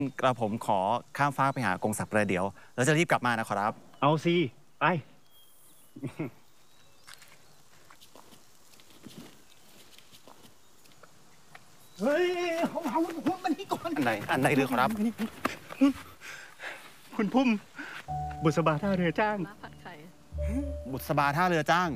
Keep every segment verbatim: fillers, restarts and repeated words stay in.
กระผมขอข้ามฟ้ากไปหากงศักดิ์ประเดี๋ยวแล้วจะรีบกลับมานะขอรับเอาสิไปเฮ้ยเอาเอาหัวมันนี่ก่อนอันไหนอันไหนเรือขอรับคุณพุ่มบุษบาท่าเรือจ้างม้าผัดไข่บุษบาท่าเรือจ้าง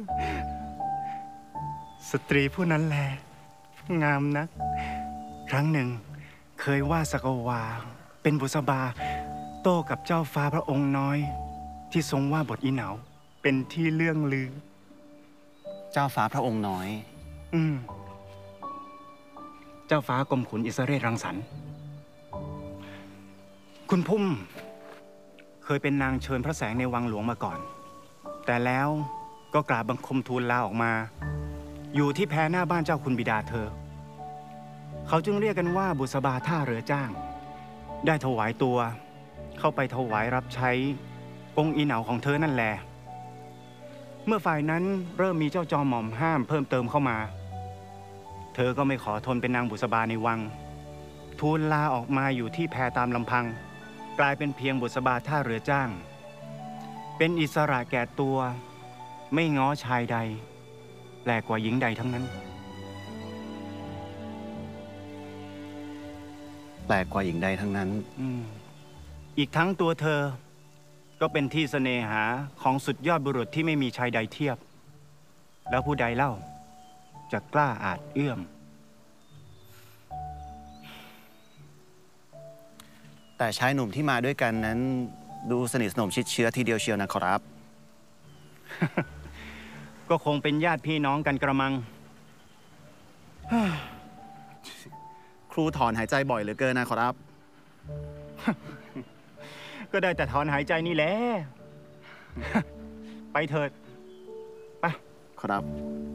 สตรีผู้นั้นแลงามนัก ครั้งหนึ่งเคยว่าสกวาเป็นบุษบาโต้กับเจ้าฟ้าพระองค์น้อย ที่ทรงว่าบทอีเหนาเป็นที่เลื่องลือเจ้าฟ้าพระองค์น้อยอืมเจ้าฟ้ากรมขุนอิสเรศรังสรรค์คุณพุ่มเคยเป็นนางเชิญพระแสงในวังหลวงมาก่อน แต่แล้วก็กราบบังคมทูลลาออกมา อยู่ที่แพหน้าบ้านเจ้าคุณบิดาเธอ เขาจึงเรียกกันว่าบุษบาท่าเรือจ้าง ได้ถวายตัวเข้าไปถวายรับใช้องค์อีเหนาของเธอนั่นแหละเมื่อฝ่ายนั้นเริ่มมีเจ้าจอมหม่อมห้ามเพิ่มเติมเข้ามาเธอก็ไม่ขอทนเป็นนางบุษบาในวังทูลลาออกมาอยู่ที่แพตามลำพังกลายเป็นเพียงบุษบาท่าเรือจ้าง เป็นอิสระแก่ตัวไม่ง้อชายใดแปลกกว่าหญิงใดทั้งนั้นแปลกกว่าหญิงใดทั้งนั้นอืมอีกทั้งตัวเธอก็เป็นที่เสน่หาของสุดยอดบุรุษที่ไม่มีชายใดเทียบ แล้วผู้ใดเล่าจะกล้าอาจเอื้อมแต่ชายหนุ่มที่มาด้วยกันนั้น ดูสนิทสนมชิดเชื้อทีเดียวเชียวนะขอรับก็คงเป็นญาติพี่น้องกันกระมังครูถอนหายใจบ่อยเหลือเกินนะขอรับก็ได้แต่ถอนหายใจนี่แหละ ไปเถิด ไปขอรับ